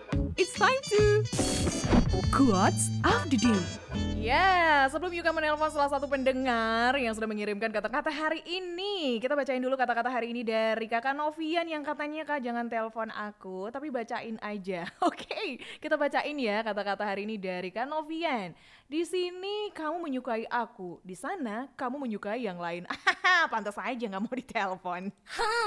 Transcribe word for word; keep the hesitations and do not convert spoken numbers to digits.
It's time to Quotes of the Day. Ya, sebelum Yuka menelpon salah satu pendengar yang sudah mengirimkan kata-kata hari ini, kita bacain dulu kata-kata hari ini dari kakak Novian yang katanya, Kak, jangan telepon aku, tapi bacain aja. Oke, kita bacain ya kata-kata hari ini dari Kak Novian. Di sini kamu menyukai aku, di sana kamu menyukai yang lain. Pantas aja nggak mau ditelepon.